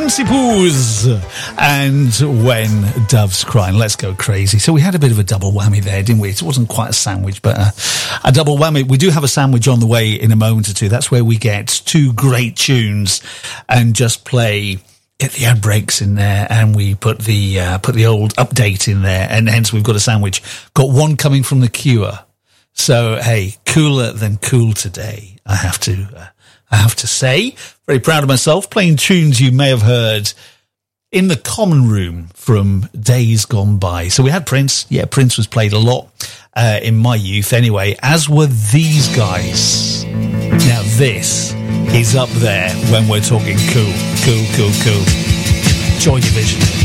Fancy Poos and When Doves Cry. Let's go crazy. So we had a bit of a double whammy there, didn't we? It wasn't quite a sandwich, but a double whammy. We do have a sandwich on the way in a moment or two. That's where we get two great tunes and just get the ad breaks in there, and we put the old update in there, and hence we've got a sandwich. Got one coming from The Cure. So hey, cooler than cool today, I have to say. Very proud of myself, playing tunes you may have heard in the common room from days gone by. So we had Prince. Yeah, Prince was played a lot in my youth anyway, as were these guys. Now this is up there when we're talking cool. Joy Division.